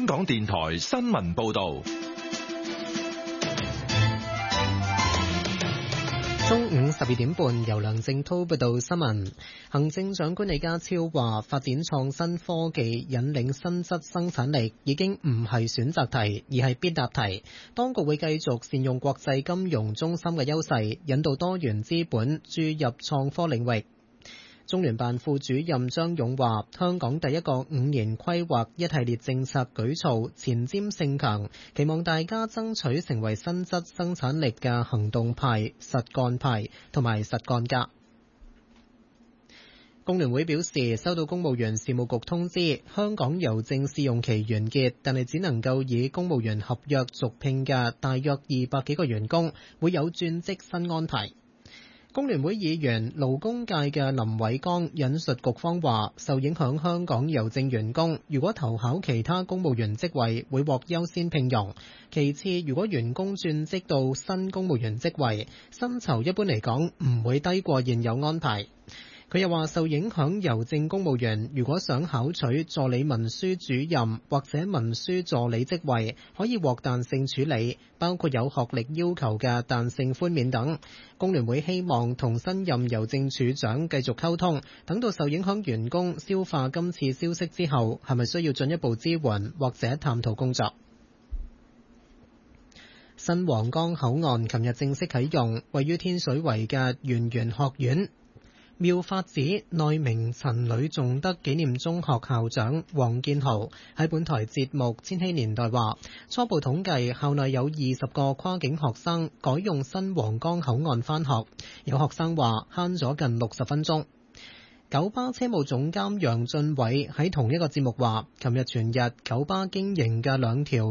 香港電台新聞報道。 中午12點半，由梁正滔報道新聞。行政長官李家超話，發展創新科技引領新質生產力已經唔係選擇題，而係必答題。當局會繼續善用國際金融中心嘅優勢，引導多元資本注入創科領域。中聯辦副主任張勇話，香港第一個5年規劃一系列政策舉措前瞻性強，期望大家爭取成為新質生產力嘅行動派、實幹派同埋實幹家。工聯會表示，收到公務員事務局通知，香港郵政試用期完結，但係只能夠以公務員合約續聘嘅大約200幾個員工，會有轉職新安排。工聯會議員勞工界嘅林偉剛引述局方話，受影響香港郵政員工如果投考其他公務員職位，會獲優先聘用。其次，如果員工轉職到新公務員職位，薪酬一般嚟講唔會低過現有安排。佢又話，受影響郵政公務員如果想考取助理文書主任或者文書助理職位，可以獲彈性處理，包括有學歷要求嘅彈性寬免等。工聯會希望同新任郵政處長繼續溝通，等到受影響員工消化今次消息之後，係咪需要進一步支援或者探討工作。新皇崗口岸琴日正式啟用，位於天水圍嘅圓玄學院妙法寺內明陳呂頌德紀念中學校長黃建豪喺本台節目《千禧年代》話，初步統計校內有20個跨境學生改用新皇崗口岸返學，有學生話慳咗近60分鐘。九巴車務總監楊俊偉喺同一個節目話，琴日全日九巴經營嘅2條